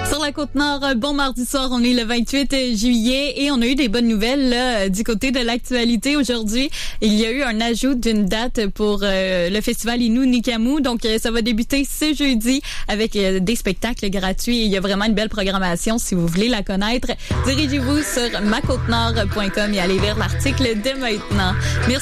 Sur la Côte-Nord, bon mardi soir, on est le 28 juillet et on a eu des bonnes nouvelles là, du côté de l'actualité aujourd'hui. Il y a eu un ajout d'une date pour le festival Innu Nikamu, donc ça va débuter ce jeudi avec des spectacles gratuits. Il y a vraiment une belle programmation si vous voulez la connaître. Dirigez-vous sur macôtenord.com et allez lire l'article dès maintenant. Merci.